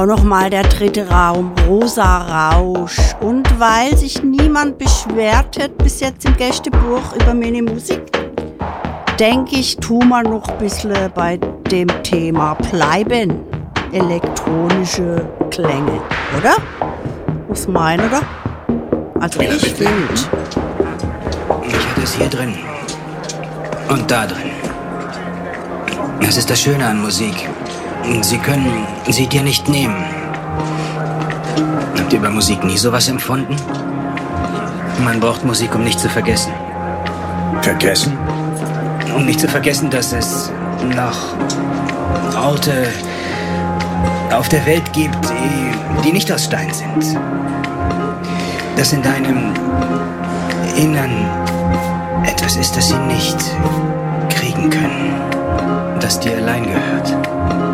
Nochmal der dritte Raum, Rosa Rausch. Und weil sich niemand beschwert hat bis jetzt im Gästebuch über meine Musik, denke ich, tun wir noch ein bisschen bei dem Thema bleiben. Elektronische Klänge, oder? Was meint ihr? Also ich finde. Ich hatte es hier drin. Und da drin. Das ist das Schöne an Musik. Sie können sie dir nicht nehmen. Habt ihr über Musik nie sowas empfunden? Man braucht Musik, um nicht zu vergessen. Vergessen? Um nicht zu vergessen, dass es noch Orte auf der Welt gibt, die nicht aus Stein sind. Dass in deinem Innern etwas ist, das sie nicht kriegen können. Das dir allein gehört.